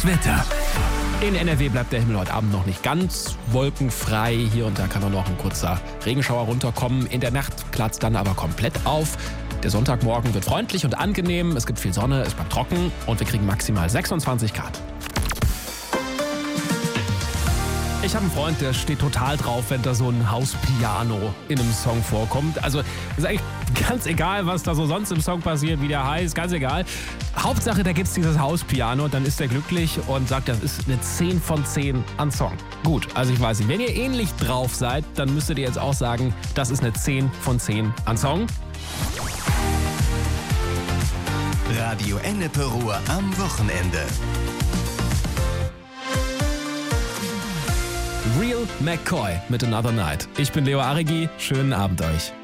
Das Wetter. In NRW bleibt der Himmel heute Abend noch nicht ganz wolkenfrei. Hier und da kann auch noch ein kurzer Regenschauer runterkommen. In der Nacht klart es dann aber komplett auf. Der Sonntagmorgen wird freundlich und angenehm. Es gibt viel Sonne, es bleibt trocken und wir kriegen maximal 26 Grad. Ich habe einen Freund, der steht total drauf, wenn da so ein Hauspiano in einem Song vorkommt. Also ist eigentlich ganz egal, was da so sonst im Song passiert, wie der heißt, ganz egal. Hauptsache, da gibt es dieses Hauspiano, dann ist er glücklich und sagt, das ist eine 10 von 10 an Song. Gut, also ich weiß nicht, wenn ihr ähnlich drauf seid, dann müsstet ihr jetzt auch sagen, das ist eine 10 von 10 an Song. Radio Ennepe Ruhr am Wochenende. Real McCoy mit Another Night. Ich bin Leo Arrigi, schönen Abend euch.